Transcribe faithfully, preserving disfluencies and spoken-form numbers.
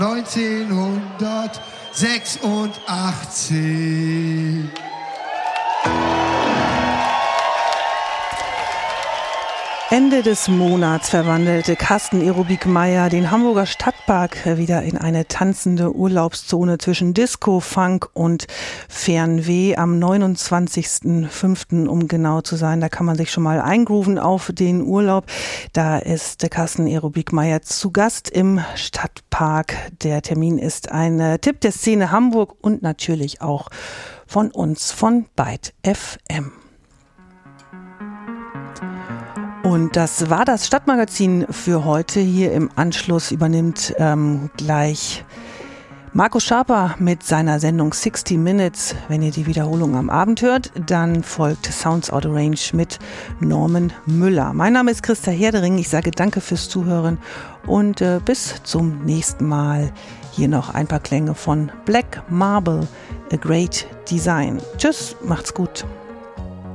neunzehnhundertsechsundachtzig. Ende des Monats verwandelte Carsten Ehrubiek-Meyer den Hamburger Stadtpark wieder in eine tanzende Urlaubszone zwischen Disco, Funk und Fernweh am neunundzwanzigsten fünften um genau zu sein. Da kann man sich schon mal eingrooven auf den Urlaub. Da ist Carsten Ehrubiek-Meyer zu Gast im Stadtpark. Der Termin ist ein Tipp der Szene Hamburg und natürlich auch von uns von Byte F M. Und das war das Stadtmagazin für heute. Hier im Anschluss übernimmt ähm, gleich Markus Schaper mit seiner Sendung sixty Minutes. Wenn ihr die Wiederholung am Abend hört, dann folgt Sounds Out of Range mit Norman Müller. Mein Name ist Christa Herdering. Ich sage danke fürs Zuhören und äh, bis zum nächsten Mal. Hier noch ein paar Klänge von Black Marble, A Great Design. Tschüss, macht's gut.